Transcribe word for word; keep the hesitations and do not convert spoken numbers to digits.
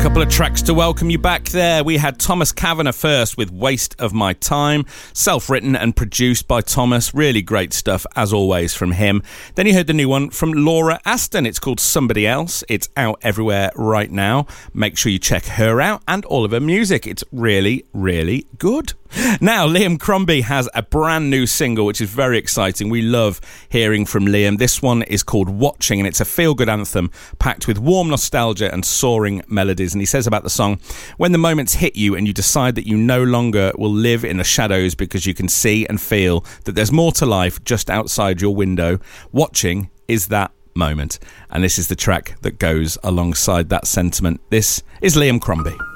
Couple of tracks to welcome you back there. We had Thomas Kavanagh first with Waste of My Time, self-written and produced by Thomas. Really great stuff, as always, from him. Then you heard the new one from Laura Aston. It's called Somebody Else. It's out everywhere right now. Make sure you check her out and all of her music. It's really, really good. Now, Liam Crombie has a brand new single, which is very exciting. We love hearing from Liam. This one is called Watching, and it's a feel-good anthem packed with warm nostalgia and soaring melodies. And he says about the song, when the moments hit you and you decide that you no longer will live in the shadows because you can see and feel that there's more to life just outside your window, watching is that moment. And this is the track that goes alongside that sentiment. This is Liam Crombie.